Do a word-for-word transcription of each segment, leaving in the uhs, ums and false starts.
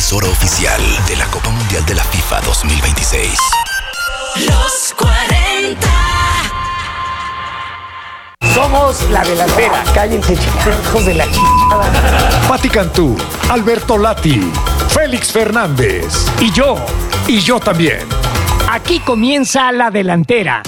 emisora oficial de la Copa Mundial de la FIFA dos mil veintiséis. Los cuarenta. Somos la delantera. Cállense, hijos de la chingada. Pati Cantú, Alberto Lati, Félix Fernández Y yo, y yo también. aquí comienza la delantera.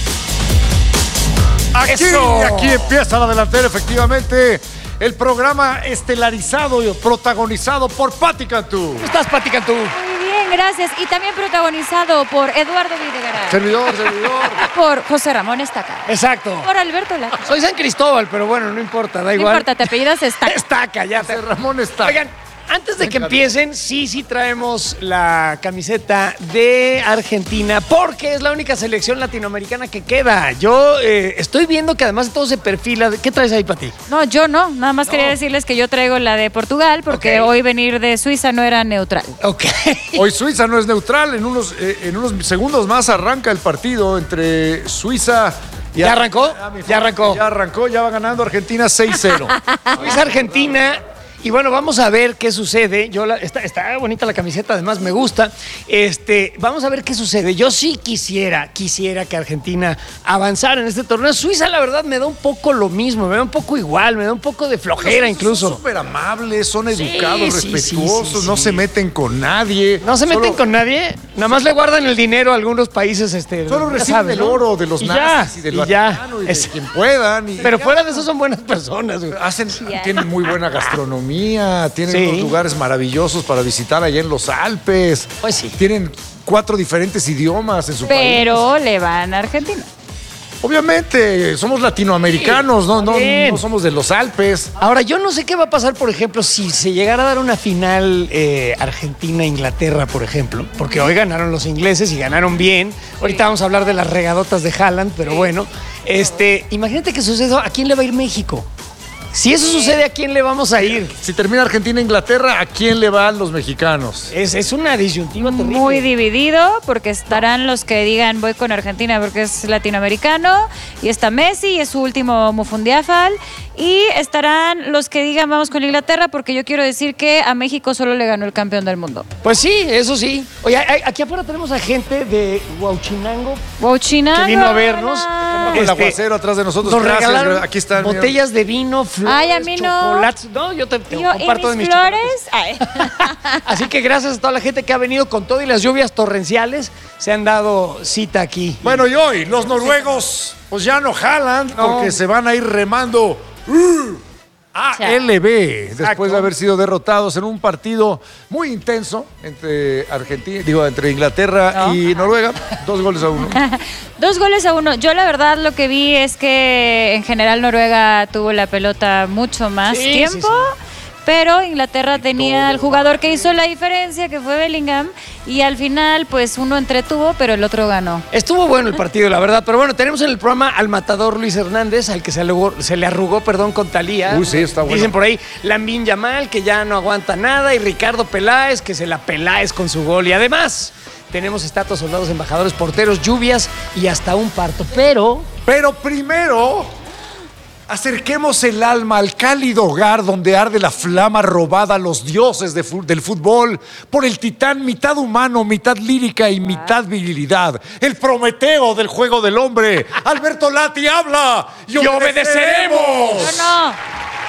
Aquí, ¡Eso! aquí empieza la delantera, efectivamente. El programa estelarizado y protagonizado por Pati Cantú. ¿Cómo estás, Pati Cantú? Muy bien, gracias. Y también protagonizado por Eduardo Videgaray, Servidor, servidor. por José Ramón Estaca, Exacto. por Alberto Lati. Soy San Cristóbal, pero bueno, no importa, da No igual. importa, te apellidas Estaca. Estaca, ya. José Ramón está. Oigan, antes de que empiecen, sí, sí traemos la camiseta de Argentina, porque es la única selección latinoamericana que queda. Yo eh, estoy viendo que además todo se perfila. ¿Qué traes ahí, Pati? No, yo no. Nada más No. quería decirles que yo traigo la de Portugal, porque Ok. hoy venir de Suiza no era neutral. Ok. Hoy Suiza no es neutral. En unos, eh, en unos segundos más arranca el partido entre Suiza y ¿Ya arrancó? Ah, mi Ya arrancó. Ya arrancó, ya va ganando Argentina seis cero. Es Argentina. Y bueno, vamos a ver qué sucede. Yo la- está, está bonita la camiseta, además me gusta. Este, vamos a ver qué sucede. Yo sí quisiera, quisiera que Argentina avanzara en este torneo. Suiza, la verdad, me da un poco lo mismo, me da un poco igual, me da un poco de flojera incluso. Son súper amables, son educados, sí, sí, respetuosos, sí, no sí. se meten con nadie. No se meten Solo- con nadie, nada más le guardan el dinero a algunos países. Este, Solo ya reciben sabes, el ¿no? oro de los Y nazis ya, y del y ya. Vaticano y de Es- quien puedan. y- Pero y fuera ya. de eso son buenas personas, güey. Hacen, ya. tienen muy buena gastronomía, tienen Sí. unos lugares maravillosos para visitar allá en los Alpes. Pues sí. Tienen cuatro diferentes idiomas en su país. Pero le van a Argentina. Obviamente, somos latinoamericanos, no, no, bien. no somos de los Alpes. Ahora, yo no sé qué va a pasar, por ejemplo, si se llegara a dar una final eh, Argentina-Inglaterra, por ejemplo, porque hoy ganaron los ingleses y ganaron bien. Ahorita vamos a hablar de las regadotas de Haaland, pero bueno, este, imagínate que suceda, ¿a quién le va a ir México? Si eso sucede, ¿a quién le vamos a ir? Si termina Argentina-Inglaterra, ¿a quién le van los mexicanos? Es, es una disyuntiva terrible. Muy dividido, porque estarán los que digan voy con Argentina porque es latinoamericano, y está Messi y es su último Mufundiafal, y estarán los que digan vamos con Inglaterra porque yo quiero decir que a México solo le ganó el campeón del mundo. Pues sí, eso sí. Oye, hay- aquí afuera tenemos a gente de Huauchinango Wow, China. que vino a vernos. El Este, aguacero atrás de nosotros. Nos Gracias, regalaron aquí están. mira. botellas de vino, flores, Ay, a mí no. chocolates. No, yo te, te Yo, ¿y comparto de mis mis flores? chocolates. Ay. Así que gracias a toda la gente que ha venido con todo y las lluvias torrenciales, se han dado cita aquí. Bueno, y hoy los noruegos, pues ya no jalan No. porque se van a ir remando uh, a L B después Exacto. de haber sido derrotados en un partido muy intenso entre Argentina, digo, entre Inglaterra No. y Noruega, dos goles a uno. Dos goles a uno. Yo la verdad lo que vi es que en general Noruega tuvo la pelota mucho más Sí, tiempo. sí, sí. Pero Inglaterra tenía al jugador que hizo la diferencia, que fue Bellingham, y al final, pues uno entretuvo, pero el otro ganó. Estuvo bueno el partido, la verdad. Pero bueno, tenemos en el programa al matador Luis Hernández, al que se, alugó- se le arrugó, perdón, con Talía. Uy, sí, está bueno. Dicen por ahí, Lamine Yamal, que ya no aguanta nada, y Ricardo Peláez, que se la Peláez con su gol. Y además, tenemos estatuas, soldados, embajadores, porteros, lluvias y hasta un parto. Pero Pero primero, acerquemos el alma al cálido hogar donde arde la flama robada a los dioses de fu- del fútbol por el titán mitad humano, mitad lírica y mitad virilidad. El Prometeo del juego del hombre. Alberto Lati habla y, ¡Y obedeceremos! No, no.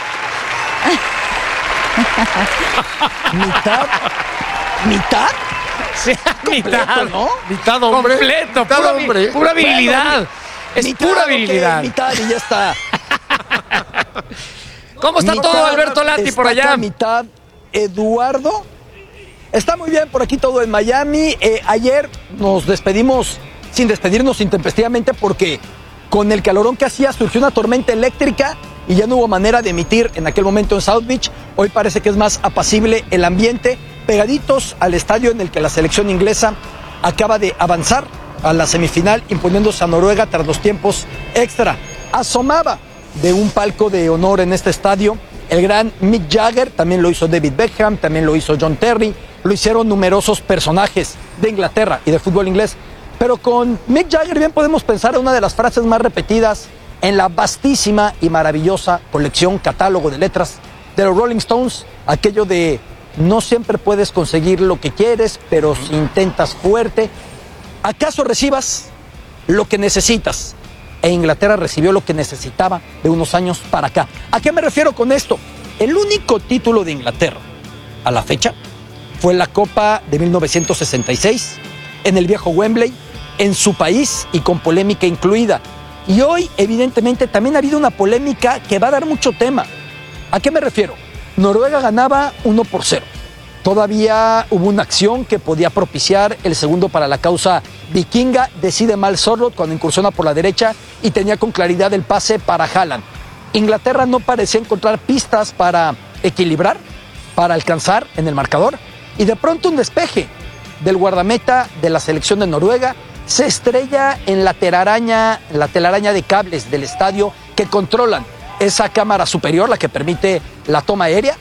¿Mitad? ¿Mitad? sea mitad, ¿no? Mitad hombre. Completo, mitad pura, vi- hombre. pura virilidad. Es ¿Mitad pura o qué? virilidad. Mitad y ya está. ¿Cómo está Mitad, todo, Alberto Lati, por está allá? acá mitad Eduardo. Está muy bien por aquí todo en Miami. Eh, ayer nos despedimos sin despedirnos intempestivamente porque con el calorón que hacía surgió una tormenta eléctrica y ya no hubo manera de emitir en aquel momento en South Beach. Hoy parece que es más apacible el ambiente, pegaditos al estadio en el que la selección inglesa acaba de avanzar a la semifinal imponiéndose a Noruega tras los tiempos extra. Asomaba de un palco de honor en este estadio el gran Mick Jagger, también lo hizo David Beckham, también lo hizo John Terry, lo hicieron numerosos personajes de Inglaterra y del fútbol inglés. Pero con Mick Jagger bien podemos pensar en una de las frases más repetidas en la vastísima y maravillosa colección, catálogo de letras de los Rolling Stones, aquello de No siempre puedes conseguir lo que quieres, pero si intentas fuerte, ¿acaso recibas lo que necesitas? E Inglaterra recibió lo que necesitaba de unos años para acá. ¿A qué me refiero con esto? El único título de Inglaterra a la fecha fue la Copa de mil novecientos sesenta y seis en el viejo Wembley, en su país y con polémica incluida. Y hoy, evidentemente, también ha habido una polémica que va a dar mucho tema. ¿A qué me refiero? Noruega ganaba uno por cero. Todavía hubo una acción que podía propiciar el segundo para la causa vikinga. Decide mal Sørloth cuando incursiona por la derecha y tenía con claridad el pase para Haaland. Inglaterra no parecía encontrar pistas para equilibrar, para alcanzar en el marcador. Y de pronto un despeje del guardameta de la selección de Noruega se estrella en la telaraña, la telaraña de cables del estadio que controlan esa cámara superior, la que permite la toma aérea,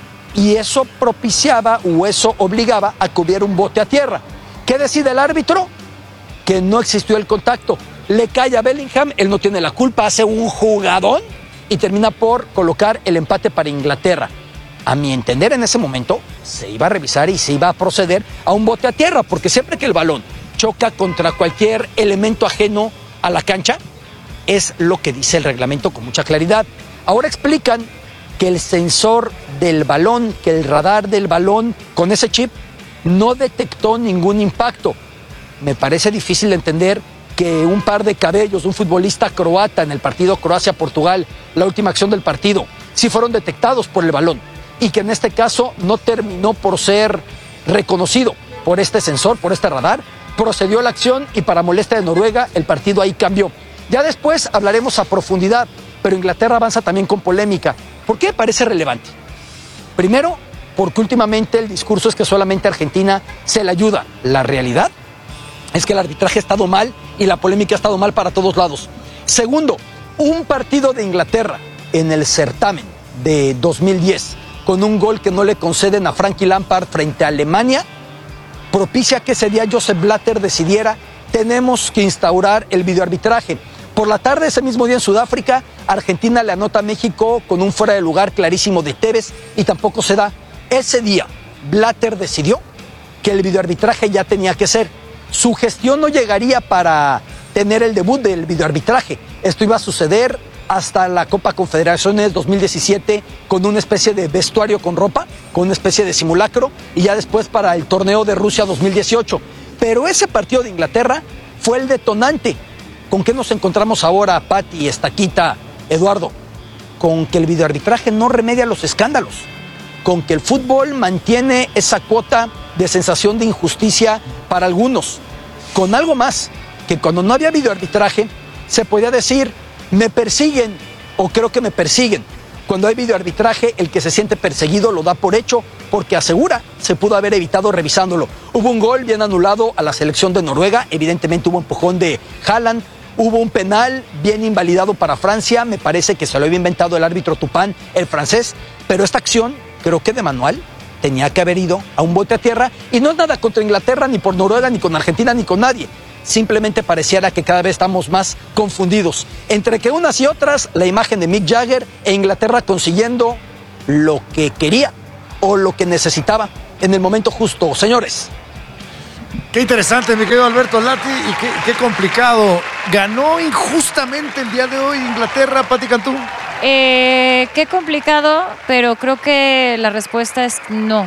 y eso propiciaba o eso obligaba a que hubiera un bote a tierra. ¿Qué decide el árbitro? Que no existió el contacto. Le cae a Bellingham, él no tiene la culpa, hace un jugadón y termina por colocar el empate para Inglaterra. A mi entender, en ese momento se iba a revisar y se iba a proceder a un bote a tierra, porque siempre que el balón choca contra cualquier elemento ajeno a la cancha, es lo que dice el reglamento con mucha claridad. Ahora explican que el sensor del balón, que el radar del balón con ese chip no detectó ningún impacto. Me parece difícil de entender que un par de cabellos de un futbolista croata en el partido Croacia-Portugal, la última acción del partido, sí fueron detectados por el balón y que en este caso no terminó por ser reconocido por este sensor, por este radar. Procedió la acción y para molestia de Noruega el partido ahí cambió. Ya después hablaremos a profundidad, pero Inglaterra avanza también con polémica. ¿Por qué parece relevante? Primero, porque últimamente el discurso es que solamente a Argentina se le ayuda. La realidad es que el arbitraje ha estado mal y la polémica ha estado mal para todos lados. Segundo, un partido de Inglaterra en el certamen de dos mil diez con un gol que no le conceden a Frankie Lampard frente a Alemania propicia que ese día Joseph Blatter decidiera: tenemos que instaurar el videoarbitraje. Por la tarde, ese mismo día en Sudáfrica, Argentina le anota a México con un fuera de lugar clarísimo de Tevez y tampoco se da. Ese día, Blatter decidió que el videoarbitraje ya tenía que ser. Su gestión no llegaría para tener el debut del videoarbitraje. Esto iba a suceder hasta la Copa Confederaciones dos mil diecisiete con una especie de vestuario con ropa, con una especie de simulacro, y ya después para el torneo de Rusia dos mil dieciocho. Pero ese partido de Inglaterra fue el detonante. ¿Con qué nos encontramos ahora, Pati, Estaquita, Eduardo? Con que el videoarbitraje no remedia los escándalos, con que el fútbol mantiene esa cuota de sensación de injusticia para algunos, con algo más, que cuando no había videoarbitraje se podía decir: me persiguen o creo que me persiguen. Cuando hay videoarbitraje, el que se siente perseguido lo da por hecho porque asegura se pudo haber evitado revisándolo. Hubo un gol bien anulado a la selección de Noruega, evidentemente hubo empujón de Haaland, hubo un penal bien invalidado para Francia, me parece que se lo había inventado el árbitro Tupán, el francés, pero esta acción, creo que de manual, tenía que haber ido a un bote a tierra, y no es nada contra Inglaterra, ni por Noruega, ni con Argentina, ni con nadie. Simplemente pareciera que cada vez estamos más confundidos. Entre que unas y otras, la imagen de Mick Jagger e Inglaterra consiguiendo lo que quería o lo que necesitaba en el momento justo. Señores. Qué interesante, mi querido Alberto Lati, y qué, qué complicado. ¿Ganó injustamente el día de hoy Inglaterra, Pati Cantú? Eh, qué complicado, pero creo que la respuesta es no.